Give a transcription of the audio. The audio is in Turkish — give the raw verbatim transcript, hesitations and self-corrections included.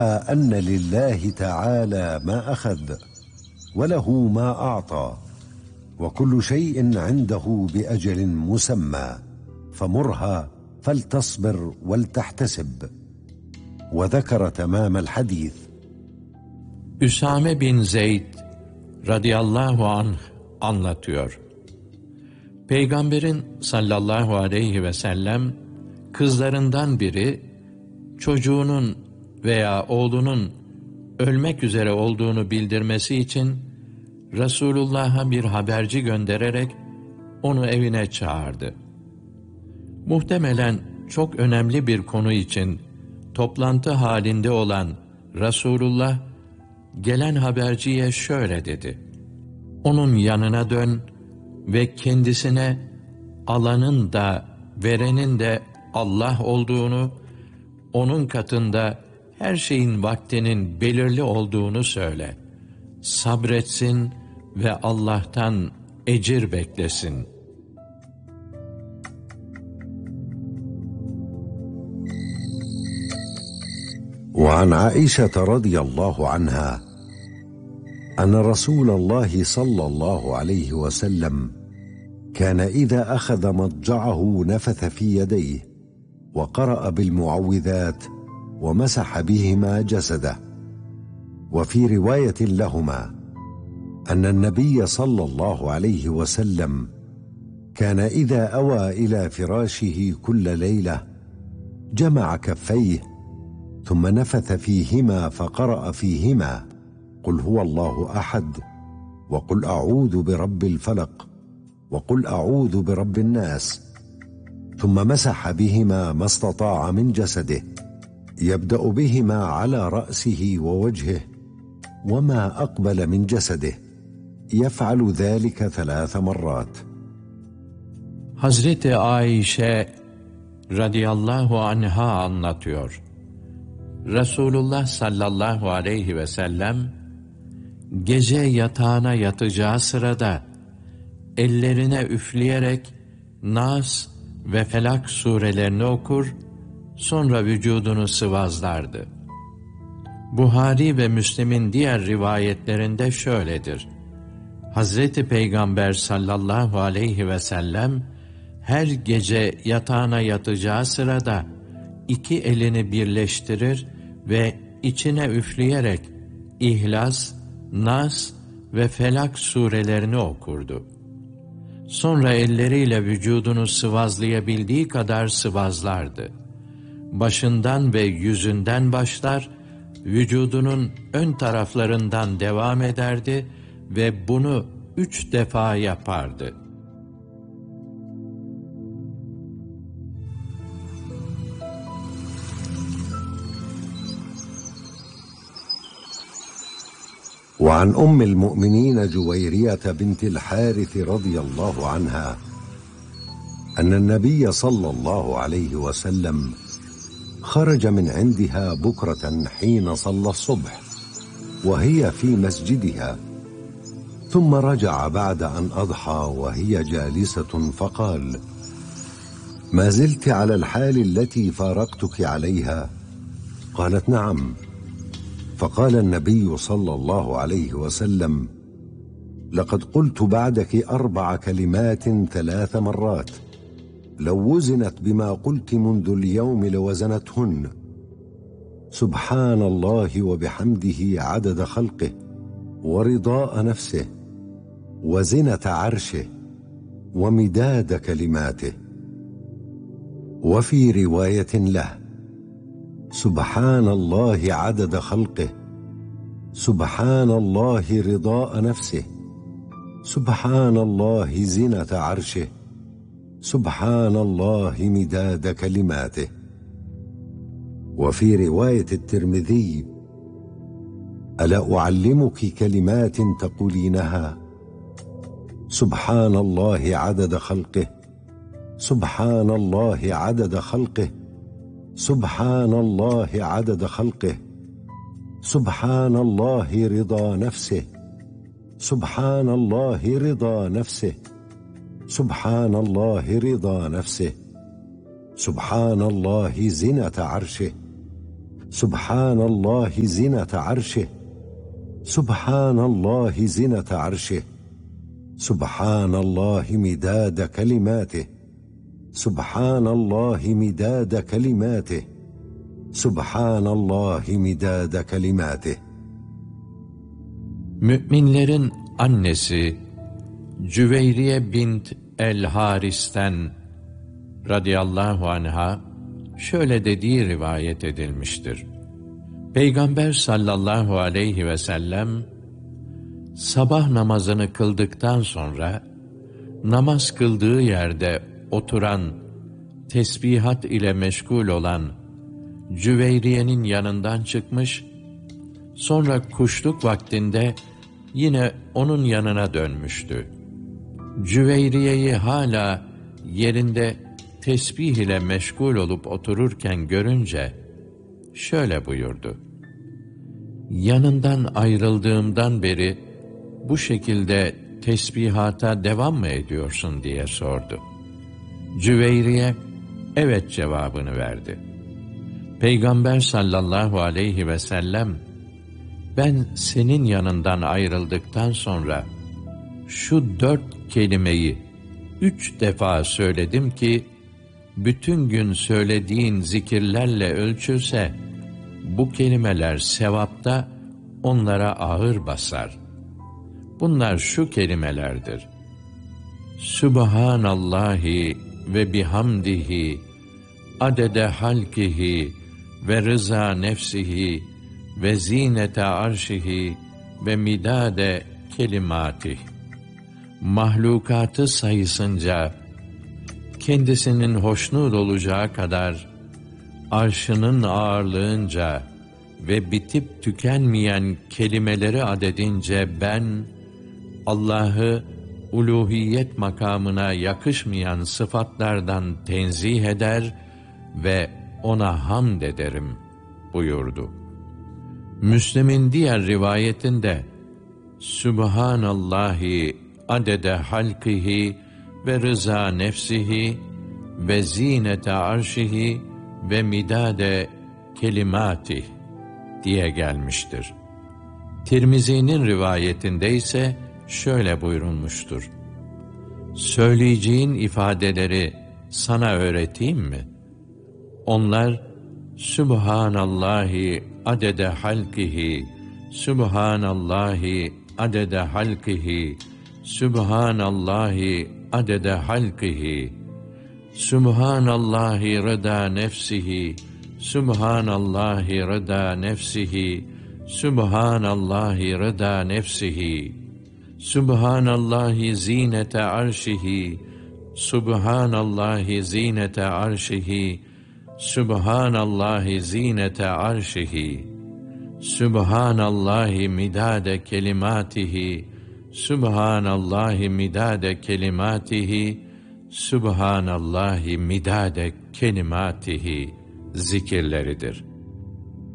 أن لله تعالى ما أخذ وله ما أعطى، وكل شيء عنده بأجل مسمى، فمرها فلتصبر ولتحتسب. وذكر تمام الحديث. Üsame bin Zeyd radıyallahu anh anlatıyor. Peygamberin sallallahu aleyhi ve sellem kızlarından biri çocuğunun veya oğlunun ölmek üzere olduğunu bildirmesi için Resulullah'a bir haberci göndererek onu evine çağırdı. Muhtemelen çok önemli bir konu için toplantı halinde olan Resulullah gelen haberciye şöyle dedi: "Onun yanına dön ve kendisine alanın da verenin de Allah olduğunu, onun katında her şeyin vaktinin belirli olduğunu söyle. Sabretsin ve Allah'tan ecir beklesin." وعن عائشة رضي الله عنها أن رسول الله صلى الله عليه وسلم كان إذا أخذ مضجعه نفث في يديه وقرأ بالمعوذات ومسح بهما جسده. وفي رواية لهما أن النبي صلى الله عليه وسلم كان إذا أوى إلى فراشه كل ليلة جمع كفيه ثم نفث فيهما فقرأ فيهما قل هو الله أحد وقل أعوذ برب الفلق وقل أعوذ برب الناس، ثم مسح بهما ما استطاع من جسده، يبدأ بهما على رأسه ووجهه وما أقبل من جسده، يفعل ذلك ثلاث مرات. Hazreti Ayşe radıyallahu anha anlatıyor. Resulullah sallallahu aleyhi ve sellem gece yatağına yatacağı sırada ellerine üfleyerek Nas ve Felak surelerini okur, sonra vücudunu sıvazlardı. Buhari ve Müslim'in diğer rivayetlerinde şöyledir: Hazreti Peygamber sallallahu aleyhi ve sellem her gece yatağına yatacağı sırada iki elini birleştirir ve içine üfleyerek İhlas, Nas ve Felak surelerini okurdu. Sonra elleriyle vücudunu sıvazlayabildiği kadar sıvazlardı. Başından ve yüzünden başlar, vücudunun ön taraflarından devam ederdi ve bunu üç defa yapardı. وعن أم المؤمنين جويرية بنت الحارث رضي الله عنها أن النبي صلى الله عليه وسلم خرج من عندها بكرة حين صلى الصبح وهي في مسجدها، ثم رجع بعد أن أضحى وهي جالسة فقال: ما زلت على الحال التي فارقتك عليها؟ قالت: نعم. فقال النبي صلى الله عليه وسلم: لقد قلت بعدك أربع كلمات ثلاث مرات لو وزنت بما قلت منذ اليوم لوزنتهن: سبحان الله وبحمده عدد خلقه ورضاء نفسه وزنة عرشه ومداد كلماته. وفي رواية له: سبحان الله عدد خلقه، سبحان الله رضاء نفسه، سبحان الله زنة عرشه، سبحان الله مداد كلماته. وفي رواية الترمذي: ألا أعلمك كلمات تقولينها؟ سبحان الله عدد خلقه، سبحان الله عدد خلقه، سبحان الله عدد خلقه، سبحان الله رضا نفسه، سبحان الله رضا نفسه، سبحان الله رضا نفسه، سبحان الله زنة عرشه، Subhanallahi zinete arşih. Subhanallahi zinete arşih. Subhanallahi midade kelimatih. Subhanallahi midade kelimatih. Subhanallahi midade kelimatih. Müminlerin annesi Cüveyriye bint el-Haris'ten radıyallahu anha şöyle dediği rivayet edilmiştir. Peygamber sallallahu aleyhi ve sellem sabah namazını kıldıktan sonra namaz kıldığı yerde oturan, tesbihat ile meşgul olan Cüveyriye'nin yanından çıkmış, sonra kuşluk vaktinde yine onun yanına dönmüştü. Cüveyriye'yi hala yerinde tesbih ile meşgul olup otururken görünce şöyle buyurdu: yanından ayrıldığımdan beri bu şekilde tesbihata devam mı ediyorsun diye sordu. Cüveyriye evet cevabını verdi. Peygamber sallallahu aleyhi ve sellem, ben senin yanından ayrıldıktan sonra şu dört kelimeyi üç defa söyledim ki, bütün gün söylediğin zikirlerle ölçülse, bu kelimeler sevapta onlara ağır basar. Bunlar şu kelimelerdir: Subhanallahi ve bihamdihi, adede halkihi ve rıza nefsihi ve zinete arşihi ve midade kelimatih. Mahlukatı sayısınca, kendisinin hoşnut olacağı kadar, arşının ağırlığınca ve bitip tükenmeyen kelimeleri adedince ben, Allah'ı uluhiyet makamına yakışmayan sıfatlardan tenzih eder ve ona hamd ederim buyurdu. Müslim'in diğer rivayetinde, Subhanallahi adede halkihi ve rıza nefsihi ve zinete arşihi ve midade kelimatih diye gelmiştir. Tirmizi'nin rivayetinde ise şöyle buyurulmuştur: söyleyeceğin ifadeleri sana öğreteyim mi? Onlar, Subhanallahi adede halkihi, Subhanallahi adede halkihi, Subhanallahi adede halkihi, Subhanallahi rıda nefsihi, Subhanallahi rıda nefsihi, Subhanallahi rıda nefsihi, Subhanallahi zinete arşihi, Subhanallahi zinete arşihi, Subhanallahi zinete arşihi, Subhanallahi midade kelimatihi, Subhanallahi midade kelimatihi, Subhanallahi midade kelimatihi zikirleridir.